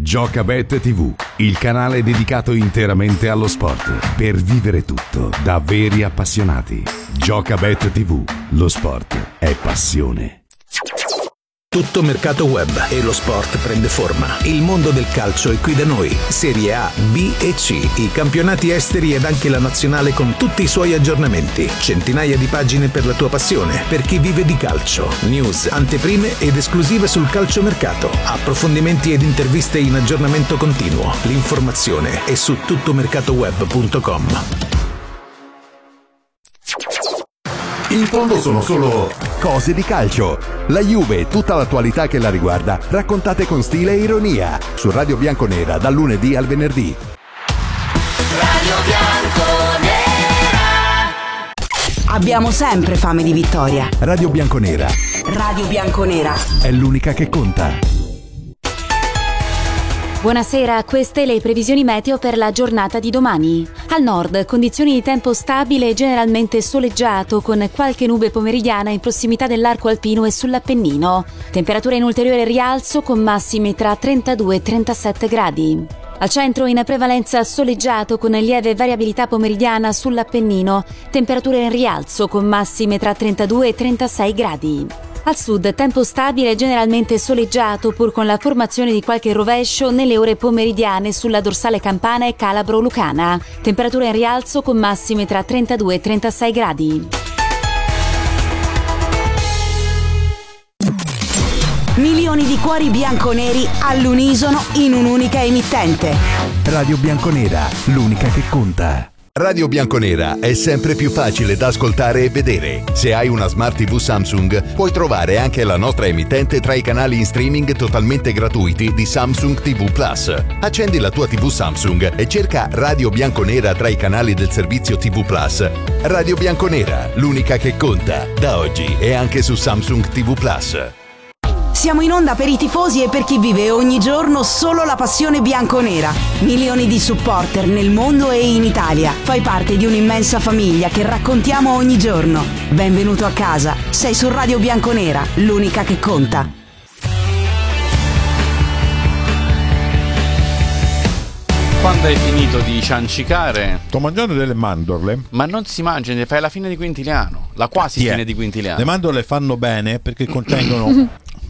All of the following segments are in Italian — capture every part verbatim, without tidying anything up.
Giocabet tivù, il canale dedicato interamente allo sport, per vivere tutto da veri appassionati. Giocabet tivù, lo sport è passione. Tutto mercato web e lo sport prende forma. Il mondo del calcio è qui da noi. Serie A, B e C, i campionati esteri ed anche la nazionale con tutti i suoi aggiornamenti. Centinaia di pagine per la tua passione, per chi vive di calcio. News, anteprime ed esclusive sul calciomercato. Approfondimenti ed interviste in aggiornamento continuo. L'informazione è su tuttomercatoweb punto com. In fondo sono solo cose di calcio. La Juve e tutta l'attualità che la riguarda, raccontate con stile e ironia. Su Radio Bianconera, dal lunedì al venerdì. Radio Bianconera. Abbiamo sempre fame di vittoria. Radio Bianconera. Radio Bianconera È l'unica che conta. Buonasera, queste le previsioni meteo per la giornata di domani. Al nord, condizioni di tempo stabile e generalmente soleggiato, con qualche nube pomeridiana in prossimità dell'arco alpino e sull'Appennino. Temperatura in ulteriore rialzo con massimi tra trentadue e trentasette gradi. Al centro in prevalenza soleggiato con lieve variabilità pomeridiana sull'Appennino. Temperature in rialzo con massime tra trentadue e trentasei gradi. Al sud tempo stabile generalmente soleggiato pur con la formazione di qualche rovescio nelle ore pomeridiane sulla dorsale campana e calabro-lucana. Temperatura in rialzo con massime tra trentadue e trentasei gradi. Milioni di cuori bianconeri all'unisono in un'unica emittente. Radio Bianconera, l'unica che conta. Radio Bianconera è sempre più facile da ascoltare e vedere. Se hai una Smart tivù Samsung, puoi trovare anche la nostra emittente tra i canali in streaming totalmente gratuiti di Samsung tivù Plus. Accendi la tua tivù Samsung e cerca Radio Bianconera tra i canali del servizio tivù Plus. Radio Bianconera, l'unica che conta. Da oggi è anche su Samsung tivù Plus. Siamo in onda per i tifosi e per chi vive ogni giorno solo la passione bianconera. Milioni di supporter nel mondo e in Italia. Fai parte di un'immensa famiglia che raccontiamo ogni giorno. Benvenuto a casa. Sei su Radio Bianconera, l'unica che conta. Quando hai finito di ciancicare? Sto mangiando delle mandorle. Ma non si mangia, fai la fine di Quintiliano. La quasi Chi è? fine di Quintiliano. Le mandorle fanno bene perché contengono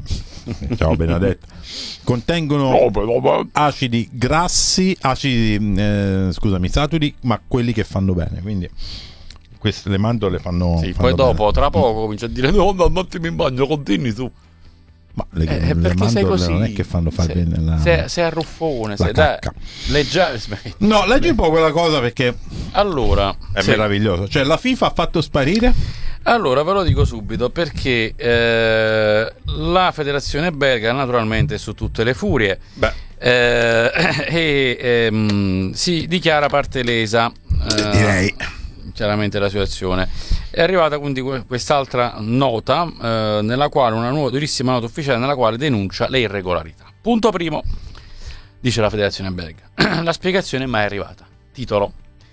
ciao Benedetta contengono acidi grassi, acidi eh, scusami, saturi, ma quelli che fanno bene, quindi queste le mandorle fanno, sì, fanno poi dopo bene. tra poco comincia a dire no, no, non ti mi bagno, continui tu. Ma le, eh, le perché sei così, non è che fanno far sei, bene la, sei, sei arruffone, la sei cacca. Dai, leggia... No, leggi un po' quella cosa perché allora è sì. meraviglioso. Cioè la FIFA ha fatto sparire. Allora ve lo dico subito perché eh, la federazione belga naturalmente è su tutte le furie. Beh. Eh, e ehm, si dichiara parte lesa. Eh, Direi. Chiaramente la situazione è arrivata quindi quest'altra nota eh, nella quale una nuova durissima nota ufficiale nella quale denuncia le irregolarità. Punto primo, dice la federazione belga. La spiegazione mai è arrivata. Titolo: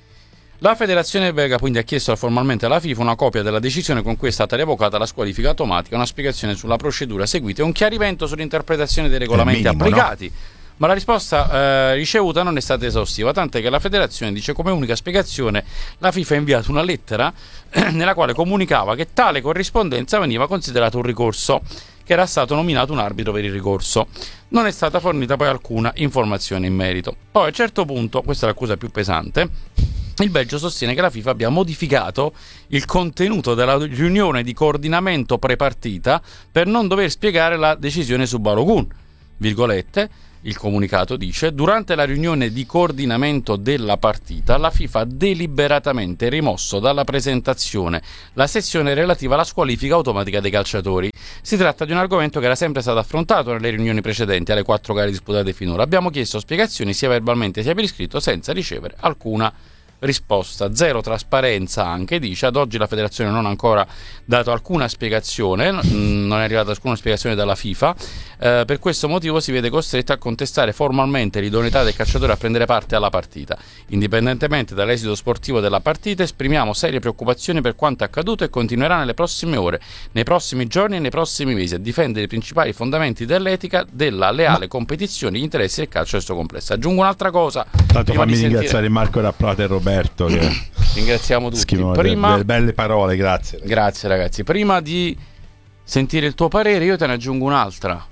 la federazione belga quindi ha chiesto formalmente alla FIFA una copia della decisione con cui è stata revocata la squalifica automatica, una spiegazione sulla procedura seguita e un chiarimento sull'interpretazione dei regolamenti minimo, applicati, no? Ma la risposta eh, ricevuta non è stata esaustiva, tant'è che la federazione dice come unica spiegazione la FIFA ha inviato una lettera eh, nella quale comunicava che tale corrispondenza veniva considerata un ricorso, che era stato nominato un arbitro per il ricorso. Non è stata fornita poi alcuna informazione in merito. Poi a un certo punto, questa è l'accusa più pesante, il Belgio sostiene che la FIFA abbia modificato il contenuto della riunione di coordinamento prepartita per non dover spiegare la decisione su Balogun, virgolette. Il comunicato dice: durante la riunione di coordinamento della partita la FIFA ha deliberatamente rimosso dalla presentazione la sezione relativa alla squalifica automatica dei calciatori. Si tratta di un argomento che era sempre stato affrontato nelle riunioni precedenti alle quattro gare disputate finora. Abbiamo chiesto spiegazioni sia verbalmente sia per iscritto senza ricevere alcuna risposta, zero trasparenza anche, dice. Ad oggi la federazione non ha ancora dato alcuna spiegazione, non è arrivata alcuna spiegazione dalla FIFA, eh, per questo motivo si vede costretto a contestare formalmente l'idoneità del calciatore a prendere parte alla partita. Indipendentemente dall'esito sportivo della partita, esprimiamo serie preoccupazioni per quanto accaduto e continuerà nelle prossime ore, nei prossimi giorni e nei prossimi mesi a difendere i principali fondamenti dell'etica, della leale Ma... competizione e gli interessi del calcio nel suo complesso. Aggiungo un'altra cosa. Tanto fammi ringraziare Marco Rapprata e Roberto che ringraziamo tutti. Schimo, prima... be- belle parole, grazie ragazzi. Grazie ragazzi. Prima di sentire il tuo parere io te ne aggiungo un'altra.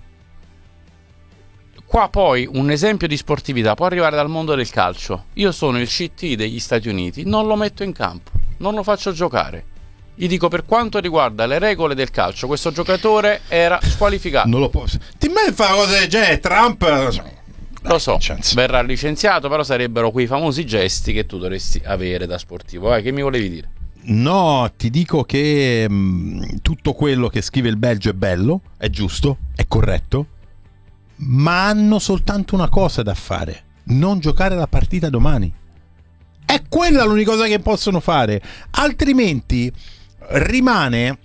Qua poi un esempio di sportività può arrivare dal mondo del calcio. Io sono il C T degli Stati Uniti, non lo metto in campo, non lo faccio giocare. Gli dico, per quanto riguarda le regole del calcio, questo giocatore era squalificato. Non lo posso. Ti mai fa una cosa del genere, Trump? Lo so, verrà licenziato, però sarebbero quei famosi gesti che tu dovresti avere da sportivo. Eh, che mi volevi dire? No, ti dico che mh, tutto quello che scrive il Belgio è bello, è giusto, è corretto, ma hanno soltanto una cosa da fare: non giocare la partita domani. È quella l'unica cosa che possono fare, altrimenti rimane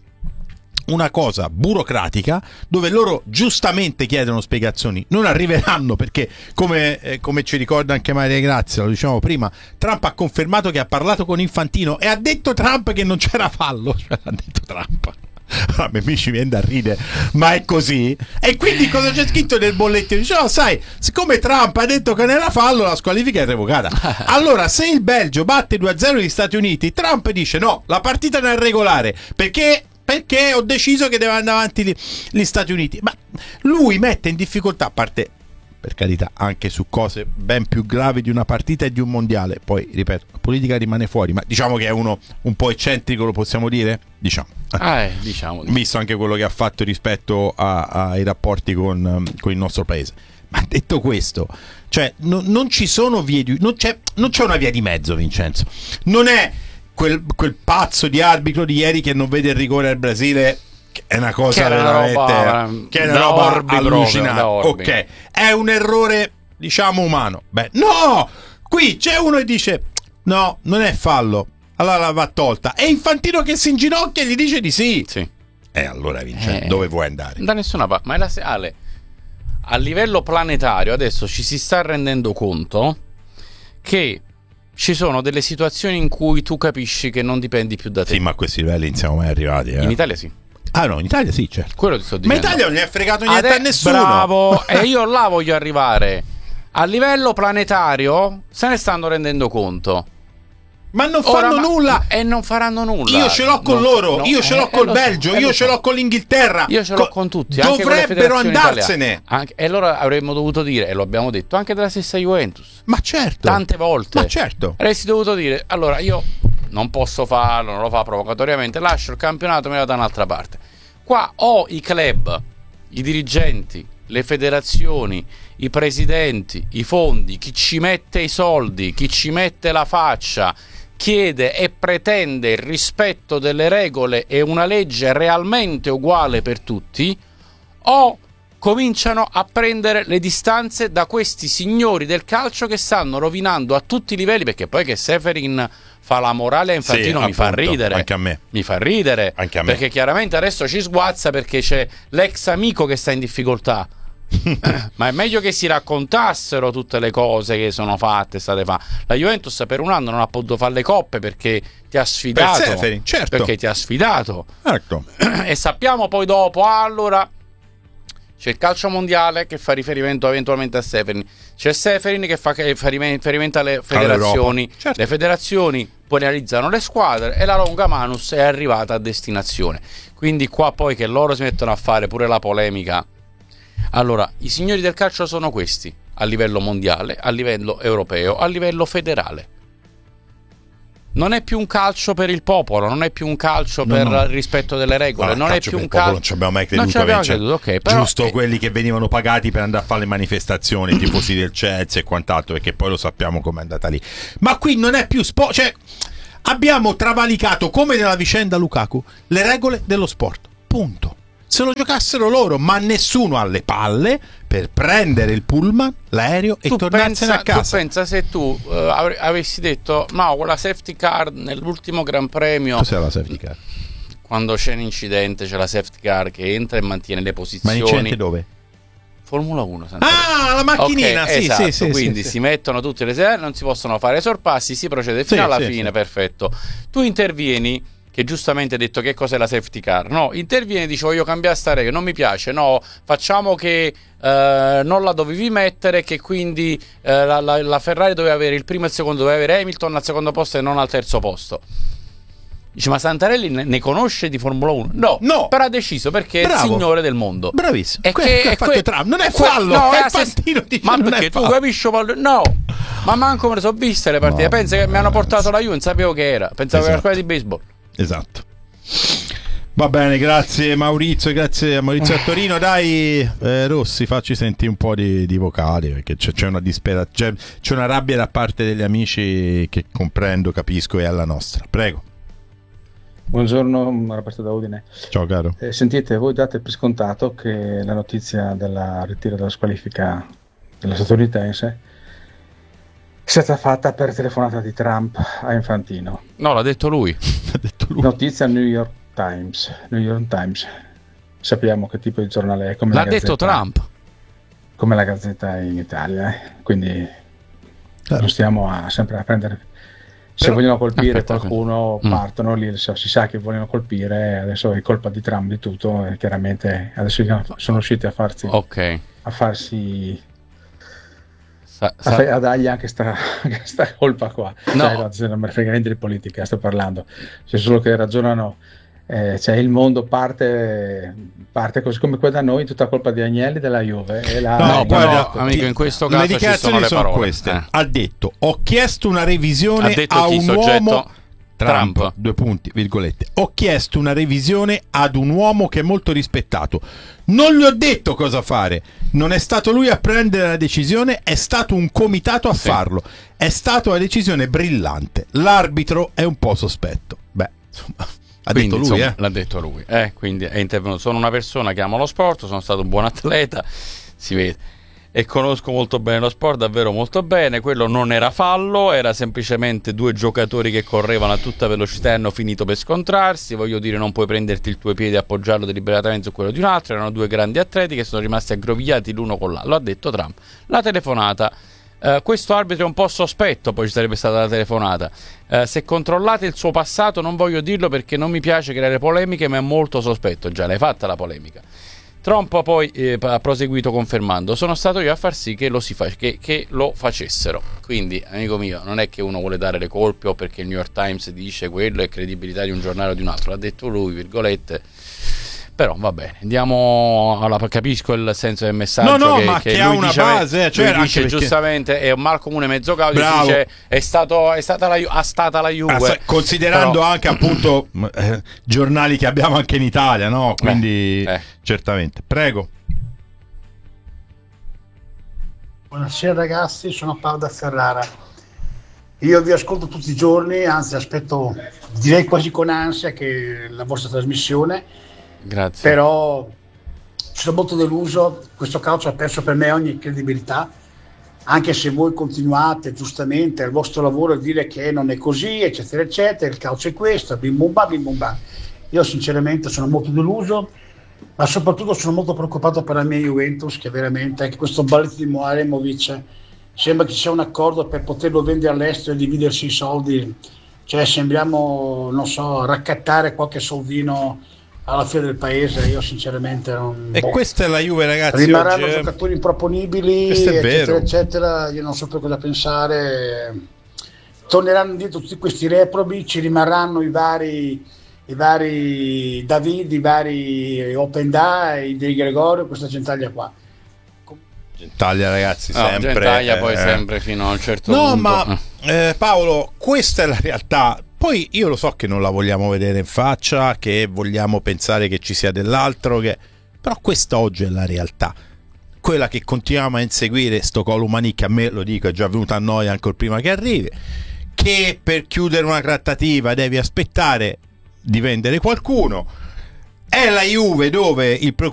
una cosa burocratica dove loro giustamente chiedono spiegazioni, non arriveranno perché come, eh, come ci ricorda anche Maria Grazia, lo diciamo prima, Trump ha confermato che ha parlato con Infantino e ha detto Trump che non c'era fallo, cioè l'ha detto Trump. A me mi ci viene da ridere, ma è così. E quindi cosa c'è scritto nel bollettino? Dice, no, sai, siccome Trump ha detto che non era fallo, la squalifica è revocata. Allora, se il Belgio batte due a zero gli Stati Uniti, Trump dice no, la partita non è regolare perché perché ho deciso che deve andare avanti gli, gli Stati Uniti. Ma lui mette in difficoltà, a parte, per carità, anche su cose ben più gravi di una partita e di un mondiale. Poi, ripeto, la politica rimane fuori, ma diciamo che è uno un po' eccentrico, lo possiamo dire? Diciamo. Ah, eh, diciamo, diciamo. Visto anche quello che ha fatto rispetto a, ai rapporti con, con il nostro paese. Ma detto questo, cioè, no, non ci sono vie di, non c'è, non c'è una via di mezzo, Vincenzo. Non è Quel, quel pazzo di arbitro di ieri che non vede il rigore al Brasile, che è una cosa che veramente roba, che è una roba orbi allucinante. proprio, ok, è un errore diciamo umano. Beh, no, qui c'è uno che dice no, non è fallo, allora la va tolta, e Infantino che si inginocchia e gli dice di sì. Sì. E allora Vincenzo, eh, dove vuoi andare? Da nessuna parte. Ma è la Ale, a livello planetario adesso ci si sta rendendo conto che ci sono delle situazioni in cui tu capisci che non dipendi più da te. Sì, ma a questi livelli non siamo mai arrivati. Eh? In Italia sì. Ah no, in Italia sì, certo. Quello ti sto dicendo. Ma in Italia non gli è fregato niente Ade- a nessuno. Bravo, e io là voglio arrivare. A livello planetario se ne stanno rendendo conto. Ma non fanno Ora, nulla. E non faranno nulla. Io ce l'ho con non, loro, no, io ce l'ho eh, col eh, Belgio, so, io eh, ce l'ho so. con l'Inghilterra. Io ce l'ho con tutti. Dovrebbero andarsene. Anche, e allora avremmo dovuto dire, e lo abbiamo detto, anche della stessa Juventus. Ma certo. Tante volte. Ma certo. Avresti dovuto dire, allora io non posso farlo, non lo fa provocatoriamente, lascio il campionato e me lo da un'altra parte. Qua ho i club, i dirigenti, le federazioni, i presidenti, i fondi, chi ci mette i soldi, chi ci mette la faccia, chiede e pretende il rispetto delle regole e una legge realmente uguale per tutti, o cominciano a prendere le distanze da questi signori del calcio che stanno rovinando a tutti i livelli, perché poi che Seferin fa la morale a Infantino sì, mi appunto, fa ridere. Anche a me. Mi fa ridere. Anche a me. Perché chiaramente adesso ci sguazza perché c'è l'ex amico che sta in difficoltà. Ma è meglio che si raccontassero tutte le cose che sono fatte, state fatte. La Juventus per un anno non ha potuto fare le coppe perché ti ha sfidato. Per Seferin, certo. Perché ti ha sfidato. Certo. E sappiamo poi dopo, ah, allora c'è il calcio mondiale che fa riferimento eventualmente a Seferin, c'è Seferin che fa riferimento alle federazioni, certo. Le federazioni poi realizzano le squadre e la longa manus è arrivata a destinazione. Quindi qua poi che loro si mettono a fare pure la polemica. Allora, i signori del calcio sono questi, a livello mondiale, a livello europeo, a livello federale. Non è più un calcio per il popolo, non è più un calcio no, per no. il rispetto delle regole, no, non è più un calcio. Non ci abbiamo mai creduto, non ci abbiamo creduto okay, però... giusto quelli che venivano pagati per andare a fare le manifestazioni, tifosi del Chelsea e quant'altro, perché poi lo sappiamo com'è andata lì. Ma qui non è più sport, cioè abbiamo travalicato, come nella vicenda Lukaku, le regole dello sport. Punto. se lo giocassero loro, ma nessuno ha le palle per prendere il pullman, l'aereo e tu tornarsene pensa, a casa. Tu pensa se tu uh, av- avessi detto no, quella safety car nell'ultimo Gran Premio. Cos'è la safety car? Quando c'è un incidente c'è la safety car che entra e mantiene le posizioni. Ma incidente dove? Formula uno. Ah, la macchinina, okay, sì, esatto, sì, sì. Quindi sì, si mettono tutte le sere, non si possono fare sorpassi, si procede fino sì, alla sì, fine, sì. perfetto. Tu intervieni, che giustamente hai detto che cos'è la safety car. No, intervieni e dici voglio cambiare sta regola, non mi piace, no, facciamo che eh, non la dovevi mettere, che quindi eh, la, la, la Ferrari doveva avere il primo e il secondo, doveva avere Hamilton al secondo posto e non al terzo posto. Dice, ma Santarelli ne, ne conosce di Formula uno? No, no, però ha deciso perché Bravo. è il signore del mondo. Bravissimo. E Que- che, che ha fatto que- Trump. Non è que- fallo, no, è è il Fantino dice ma non perché è tu fallo. capisci? No, ma manco me le so viste le partite. No, Pensa che mi hanno portato la Juve, non sapevo che era. Pensavo Esatto. che era quella di baseball. Esatto. Va bene, grazie Maurizio, grazie a Maurizio a Torino. Dai, eh, Rossi, facci sentire un po' di, di vocali, perché c'è, c'è una dispera, c'è, c'è una rabbia da parte degli amici che comprendo, capisco, e alla nostra. Prego. Buongiorno, Roberto da Udine. Ciao caro. Eh, sentite, voi date per scontato che la notizia del ritiro della squalifica della statunitense sia stata fatta per telefonata di Trump a Infantino. No, l'ha detto lui. Ha detto lui. Notizia New York Times. New York Times. Sappiamo che tipo di giornale è. Come L'ha la detto Gazzetta, Trump. come la Gazzetta in Italia, eh. Quindi non stiamo a, sempre a prendere. Se Però, vogliono colpire aspetta, qualcuno, mm. partono lì, si sa che vogliono colpire, adesso è colpa di Trump di tutto, e chiaramente adesso sono riusciti a farsi, Ok. a farsi Sa- a, sa- fa- a dargli anche sta, sta colpa qua. No. Cioè, no, se non me ne frega niente di politica, sto parlando, c'è solo che ragionano, eh, cioè il mondo parte, parte così come qua da noi, tutta colpa di Agnelli della Juve. E la, No, No, poi però, no, amico, ti- in questo le caso ci dichiarazioni sono le sono parole. queste. Eh. Ha detto: ho chiesto una revisione Ha detto a chi? un Soggetto? uomo Trump, Trump. due punti, virgolette. Ho chiesto una revisione ad un uomo che è molto rispettato. Non gli ho detto cosa fare. Non è stato lui a prendere la decisione, è stato un comitato a Sì. farlo. È stata una decisione brillante. L'arbitro è un po' sospetto. Beh, insomma, ha Quindi, detto lui, insomma, eh. l'ha detto lui. Eh, quindi è intervenuto. Sono una persona che ama lo sport, sono stato un buon atleta, si vede. E conosco molto bene lo sport, davvero molto bene. Quello non era fallo, era semplicemente due giocatori che correvano a tutta velocità e hanno finito per scontrarsi. Voglio dire, non puoi prenderti il tuo piede e appoggiarlo deliberatamente su quello di un altro. Erano due grandi atleti che sono rimasti aggrovigliati l'uno con l'altro. Lo ha detto Trump. La telefonata, eh, questo arbitro è un po' sospetto, poi ci sarebbe stata la telefonata. Eh, se controllate il suo passato, non voglio dirlo perché non mi piace creare polemiche, ma è molto sospetto. Già l'hai fatta la polemica. Trump poi eh, ha proseguito confermando: sono stato io a far sì che lo, si fa- che, che lo facessero. Quindi, amico mio, non è che uno vuole dare le colpe o perché il New York Times dice quello è credibilità di un giornale o di un altro. L'ha detto lui, virgolette. Però va bene, andiamo alla, capisco il senso del messaggio. No, no, che, ma che che lui ha una dice, base, cioè, lui anche dice perché- giustamente è un mal comune mezzo caudio. Bravo. Dice è stato è stata la Ju- ha stata la Juve. Ah, sai, considerando Però- anche appunto eh, giornali che abbiamo anche in Italia, no? Quindi Eh, eh. certamente. Prego. Buonasera ragazzi, sono Paolo da Ferrara. Io vi ascolto tutti i giorni, anzi aspetto, direi quasi con ansia, che la vostra trasmissione, Grazie. però sono molto deluso, questo calcio ha perso per me ogni credibilità, anche se voi continuate giustamente al vostro lavoro a dire che non è così, eccetera, eccetera, il calcio è questo, bim bum bam, bim bum bam. Io sinceramente sono molto deluso, ma soprattutto sono molto preoccupato per la mia Juventus, che veramente anche questo balletto di Moharemovic sembra che ci sia un accordo per poterlo vendere all'estero e dividersi i soldi, cioè sembriamo, non so, raccattare qualche soldino alla fine del paese. Io sinceramente non, E boh. questa è la Juve, ragazzi. Rimarranno oggi, eh. giocatori improponibili, Questo è eccetera, vero. eccetera. Io non so più cosa pensare. Torneranno indietro tutti questi reprobi, ci rimarranno i vari, i vari David, i vari Open Day, i Di Gregorio, questa gentaglia qua. Gentaglia, ragazzi, No, sempre. Gentaglia poi eh. sempre fino a un certo No, punto. ma eh, Paolo, questa è la realtà. Poi io lo so che non la vogliamo vedere in faccia, che vogliamo pensare che ci sia dell'altro, che... però questa oggi è la realtà. Quella che continuiamo a inseguire, sto Columani, che a me, lo dico, è già venuta a noia ancora prima che arrivi, che per chiudere una trattativa devi aspettare di vendere qualcuno. È la Juve dove il